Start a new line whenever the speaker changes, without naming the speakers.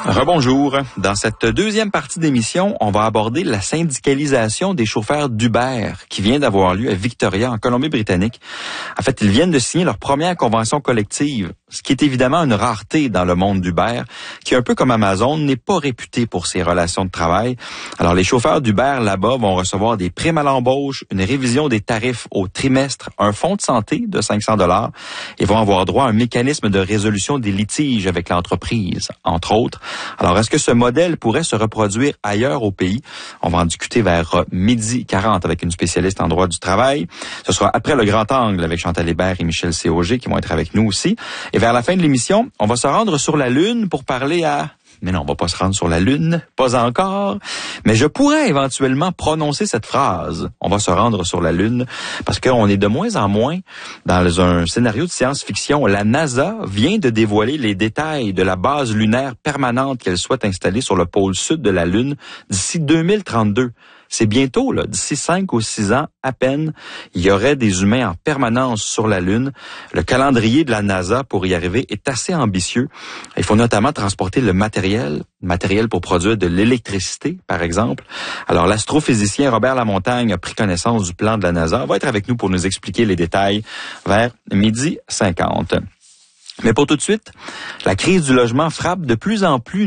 Rebonjour. Dans cette deuxième partie d'émission, on va aborder la syndicalisation des chauffeurs d'Uber qui vient d'avoir lieu à Victoria, en Colombie-Britannique. En fait, ils viennent de signer leur première convention collective, ce qui est évidemment une rareté dans le monde d'Uber, qui, un peu comme Amazon, n'est pas réputé pour ses relations de travail. Alors, les chauffeurs d'Uber là-bas vont recevoir des primes à l'embauche, une révision des tarifs au trimestre, un fonds de santé de 500 $ et vont avoir droit à un mécanisme de résolution des litiges avec l'entreprise, entre autres. Alors, est-ce que ce modèle pourrait se reproduire ailleurs au pays? On va en discuter vers 12h40 avec une spécialiste en droit du travail. Ce sera après le grand angle avec Chantal Hébert et Michel Cog qui vont être avec nous aussi. Et vers la fin de l'émission, on va se rendre sur la Lune pour parler à... Mais non, on va pas se rendre sur la Lune, pas encore. Mais je pourrais éventuellement prononcer cette phrase. On va se rendre sur la Lune parce qu'on est de moins en moins dans un scénario de science-fiction. La NASA vient de dévoiler les détails de la base lunaire permanente qu'elle souhaite installer sur le pôle sud de la Lune d'ici 2032. C'est bientôt, là, d'ici 5 ou 6 ans à peine, il y aurait des humains en permanence sur la Lune. Le calendrier de la NASA pour y arriver est assez ambitieux. Il faut notamment transporter le matériel pour produire de l'électricité, par exemple. Alors, l'astrophysicien Robert Lamontagne a pris connaissance du plan de la NASA. Il va être avec nous pour nous expliquer les détails vers 12h50. Mais pour tout de suite, la crise du logement frappe de plus en plus